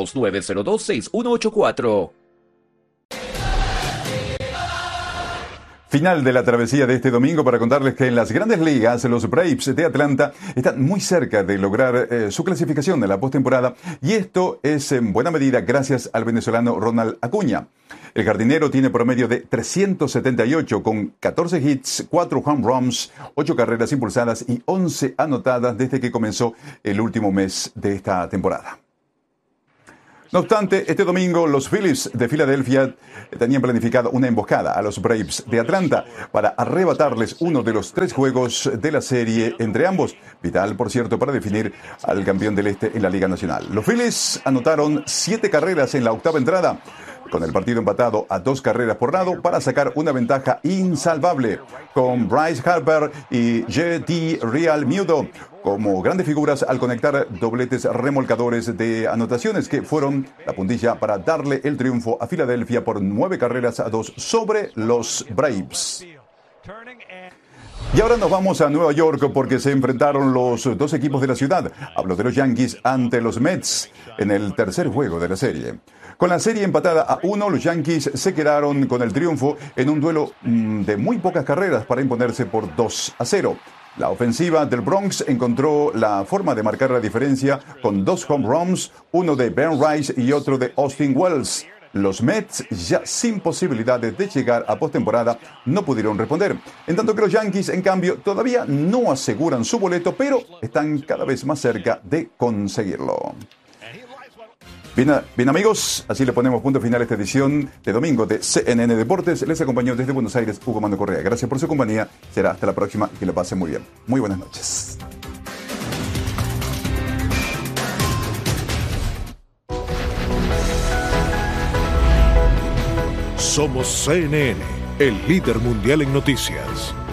Llámenos 902-6184. Final de la travesía de este domingo para contarles que en las grandes ligas los Braves de Atlanta están muy cerca de lograr su clasificación en la postemporada, y esto es en buena medida gracias al venezolano Ronald Acuña. El jardinero tiene promedio de 378 con 14 hits, 4 home runs, 8 carreras impulsadas y 11 anotadas desde que comenzó el último mes de esta temporada. No obstante, este domingo los Phillies de Filadelfia tenían planificado una emboscada a los Braves de Atlanta para arrebatarles uno de los 3 juegos de la serie entre ambos, vital, por cierto, para definir al campeón del Este en la Liga Nacional. Los Phillies anotaron 7 carreras en la octava entrada, con el partido empatado a 2 carreras por lado para sacar una ventaja insalvable, con Bryce Harper y J.D. Realmuto como grandes figuras al conectar dobletes remolcadores de anotaciones que fueron la puntilla para darle el triunfo a Filadelfia por 9 carreras a 2 sobre los Braves. Y ahora nos vamos a Nueva York porque se enfrentaron los 2 equipos de la ciudad. Hablo de los Yankees ante los Mets en el tercer juego de la serie. Con la serie empatada a 1, los Yankees se quedaron con el triunfo en un duelo de muy pocas carreras para imponerse por 2-0. La ofensiva del Bronx encontró la forma de marcar la diferencia con 2 home runs, uno de Ben Rice y otro de Austin Wells. Los Mets, ya sin posibilidades de llegar a postemporada, no pudieron responder. En tanto que los Yankees, en cambio, todavía no aseguran su boleto, pero están cada vez más cerca de conseguirlo. Bien amigos, así le ponemos punto final a esta edición de domingo de CNN Deportes. Les acompañó desde Buenos Aires Hugo Mando Correa. Gracias por su compañía. Será hasta la próxima y que lo pasen muy bien. Muy buenas noches. Somos CNN, el líder mundial en noticias.